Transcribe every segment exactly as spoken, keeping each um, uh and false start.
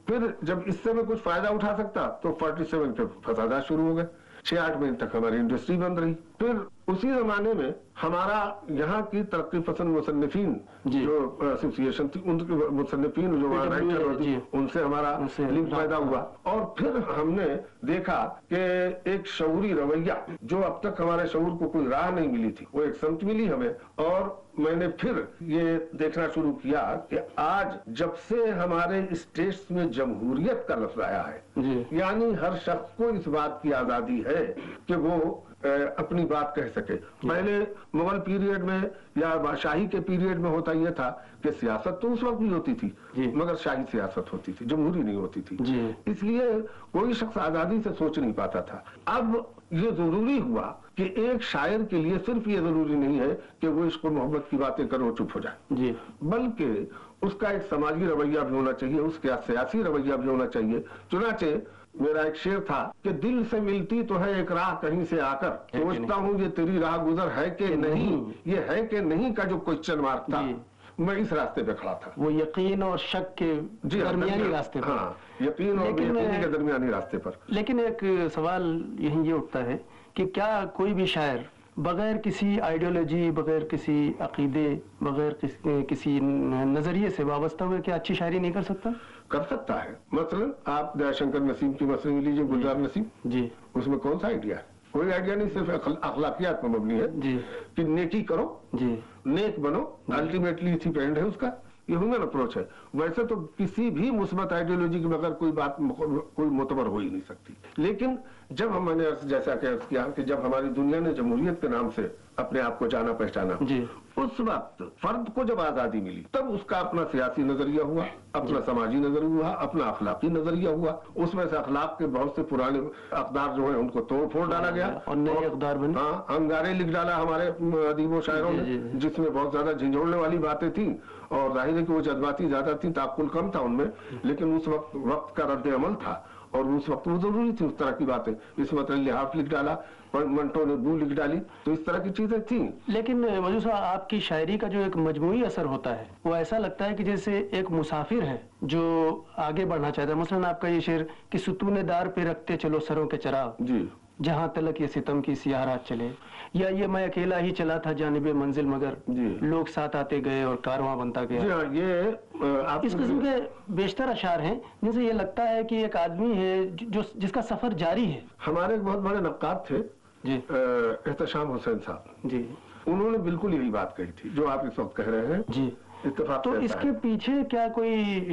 फिर जब इससे मैं कुछ फायदा उठा सकता तो सैंतालीस पे फसादा शुरू हो गए। छह आठ महीने तक हमारी इंडस्ट्री बंद रही। फिर उसी जमाने में हमारा यहाँ की तरक्की पसंद मुसन्निफीन जो एसोसिएशन थी, उनके मुसन्निफीन जो वहाँ राइटर होती, उनसे हमारा लिंक पैदा हुआ। और फिर हमने देखा कि एक शऊरी रवैया जो अब तक हमारे शऊर को कोई राह नहीं मिली थी, वो एक समझ मिली हमें। और मैंने फिर ये देखना शुरू किया कि आज जब से हमारे स्टेट्स में जमहूरियत का लफ्ज आया है, यानी हर शख्स को इस बात की आजादी है कि वो अपनी बात कह सके। पहले मुगल पीरियड में या शाही के पीरियड में होता यह था कि सियासत तो उस वक्त भी होती थी मगर शाही सियासत होती थी, जमहूरी नहीं होती थी, इसलिए कोई शख्स आजादी से सोच नहीं पाता था। अब ये जरूरी हुआ कि एक शायर के लिए सिर्फ ये जरूरी नहीं है कि वो इसको मोहब्बत की बातें करो चुप हो जाए, बल्कि उसका एक समाजी रवैया भी होना चाहिए, उसका सियासी रवैया भी होना चाहिए। चुनाचे मेरा एक शेर था कि दिल से मिलती तो है एक राह कहीं से आकर, सोचता हूँ ये तेरी राह गुजर है कि नहीं, ये है कि नहीं का जो क्वेश्चन मार्क था, मैं इस रास्ते पे खड़ा था। वो यकीन और शक के दरमियानी रास्ते पर। हाँ, यकीन और यकीन के दरमियानी रास्ते पर। लेकिन एक सवाल यही ये उठता है कि क्या कोई भी शायर बगैर किसी आइडियोलॉजी, बगैर किसी अकीदे, बगैर किसी, किसी नजरिए से वाबस्ता हुए क्या अच्छी शायरी नहीं कर सकता? कर सकता है। मसलन आप दयाशंकर नसीम की मसलन लीजिए, गुलजार नसीम जी, उसमें कौन सा आइडिया है? कोई आइडिया नहीं, सिर्फ अखलाकियात पर मबनी है जी कि नेकी करो जी, नेक बनो, अल्टीमेटली इसी पे एंड है उसका। ये ह्यूमन अप्रोच है। वैसे तो किसी भी मुस्बत आइडियोलॉजी के बगैर कोई बात कोई मोतबर हो ही नहीं सकती। लेकिन जब हम मैंने जैसा किया कि जब हमारी दुनिया ने जमहूरियत के नाम से अपने आप को जाना पहचाना, उस वक्त फर्द को जब आजादी मिली तब उसका अपना सियासी नजरिया हुआ, अपना समाजी नजरिया हुआ, अपना अखलाकी नजरिया हुआ। उसमें से अखलाक के बहुत से पुराने अकदार जो है उनको तोड़ फोड़ डाला गया और नए अकदार बने। हाँ, अंगारे लिख डाला हमारे अदीबो शायरों ने, जिसमें बहुत ज्यादा झंझोड़ने वाली बातें थी और जाहिर है कि वो जज्बाती ज्यादा थी, ताकुल कम था उनमें, लेकिन उस वक्त वक्त का रद्द अमल था और उस वक्त वो जरूरी थी उस तरह की बातें। इसमत अली लिहाफ लिख डाला, मंटो ने बू लिख डाली, तो इस तरह की चीजें थी। लेकिन मौजूद साहब, आपकी शायरी का जो एक मजमूई असर होता है वो ऐसा लगता है कि जैसे एक मुसाफिर है जो आगे बढ़ना चाहता है। मसलन आपका ये शेर कि सुतूने दार पे रखते चलो सरों के चराग जी, जहाँ तलक ये सितम की सियाह रात चले, या ये मैं अकेला ही चला था जानिबे मंजिल मगर लोग साथ आते गए और कारवां बनता गया। जी हाँ, ये आप इस किस्म के बेशतर अशार हैं जिनसे ये लगता है कि एक आदमी है जो जिसका सफर जारी है। हमारे एक बहुत बड़े नक्काद थे जी, एहतशाम हुसैन साहब जी, उन्होंने बिल्कुल यही बात कही थी जो आप इस वक्त कह रहे हैं जी। तो इसके पीछे क्या कोई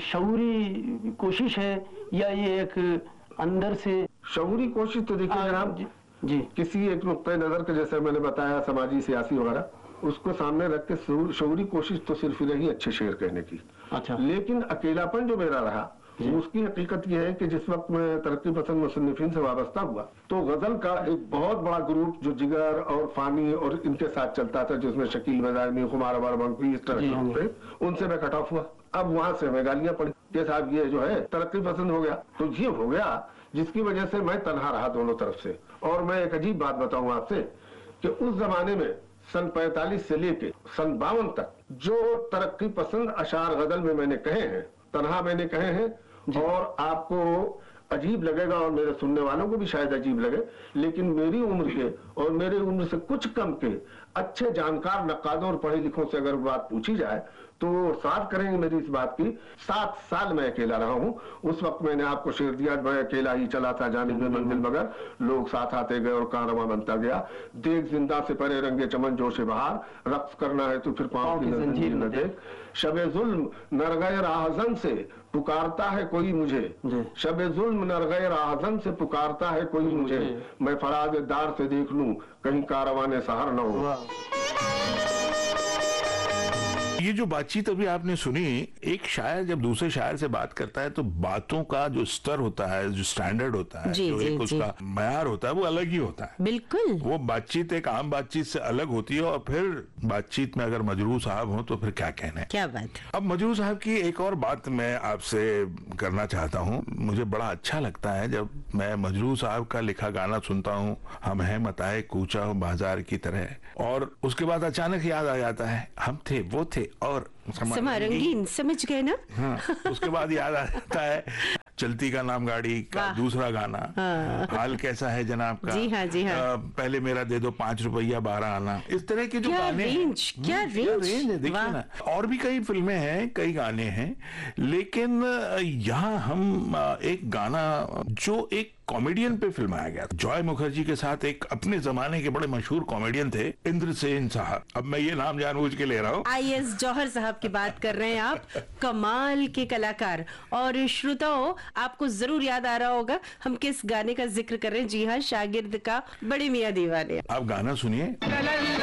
शऊरी कोशिश है या ये एक अंदर से शऊरी कोशिश? तो देखिए जनाब जी, जी किसी एक नुक्ते नजर के, जैसे मैंने बताया समाजी सियासी वगैरह, उसको सामने रख के शऊरी कोशिश तो सिर्फ रही अच्छे शेर कहने की। अच्छा। लेकिन अकेलापन जो मेरा रहा उसकी हकीकत यह है कि जिस वक्त मैं तरक्की पसंद मुसन्निफीन से वाबस्ता हुआ तो गजल का एक बहुत बड़ा ग्रुप जो जिगर और फानी और इनके साथ चलता था, जिसमें शकील मदानी, खुमार अबारबंकी, इस तरह के, उनसे मैं कट ऑफ हुआ। अब वहां से हमें गालियां पड़ी कि साहब ये जो है तरक्की पसंद हो गया। तो ये हो गया जिसकी वजह से मैं तनहा रहा दोनों तरफ से। और मैं एक अजीब बात बताऊं आपसे कि उस जमाने में सन पैंतालीस से लेके सन बावन तक जो तरक्की पसंद अशार गजल में मैंने कहे हैं, तनहा मैंने कहे हैं, और आपको अजीब लगेगा और मेरे सुनने वालों को भी शायद अजीब लगे, लेकिन मेरी उम्र के और मेरे उम्र से कुछ कम के अच्छे जानकार नक्कादों और पढ़े लिखों से अगर बात पूछी जाए तो साथ करेंगे मेरी इस बात की। सात साल मैं अकेला रहा हूँ। उस वक्त मैंने आपको शेर दिया, मैं अकेला ही चला था जानिब मंजिल मगर लोग साथ आते गए और कारवां बनता गया। देख जिंदा से परे रंगे चमन जोशे बहार, रक्स करना है तो फिर पाँव की जंजीर न देख। शबे जुल्म नरगए राहजन से पुकारता है कोई मुझे, शबे जुल्म नरगए राहजन से पुकारता है कोई मुझे, मैं फराज दार से देख लूं कहीं कारवां सहर न हो। ये जो बातचीत अभी आपने सुनी, एक शायर जब दूसरे शायर से बात करता है तो बातों का जो स्तर होता है, जो स्टैंडर्ड होता है, जी, जो जी, एक उसका मयार होता है, वो अलग ही होता है। बिल्कुल। वो बातचीत एक आम बातचीत से अलग होती है। और फिर बातचीत में अगर मजरूह साहब हो तो फिर क्या कहना है। क्या बात। अब मजरूह साहब की एक और बात मैं आपसे करना चाहता हूँ। मुझे बड़ा अच्छा लगता है जब मैं मजरूह साहब का लिखा गाना सुनता हूँ, हम हैं मताए कूचा हो बाजार की तरह, और उसके बाद अचानक याद आ जाता है हम थे वो थे और समा रंगीन, समझ गए ना। हाँ, उसके बाद याद आ जाता है चलती का नाम गाड़ी का दूसरा गाना, हाँ। हाल कैसा है जनाब का, जी हाँ, जी हाँ। आ, पहले मेरा दे दो पांच रुपया बारह आना, इस तरह के जो क्या गाने रेंज, क्या रेंज है, देखिए ना। और भी कई फिल्में हैं, कई गाने हैं, लेकिन यहाँ हम एक गाना जो एक कॉमेडियन पे फिल्माया गया, जॉय मुखर्जी के साथ एक अपने जमाने के बड़े मशहूर कॉमेडियन थे इंद्रसेन साहब। अब मैं ये नाम जानबूझ के ले रहा हूँ। आई एस जौहर साहब की बात कर रहे हैं आप, कमाल के कलाकार। और श्रोताओं, आपको जरूर याद आ रहा होगा हम किस गाने का जिक्र कर रहे हैं। जी हाँ, शागिर्द का बड़े मियां दीवाने। आप गाना सुनिए।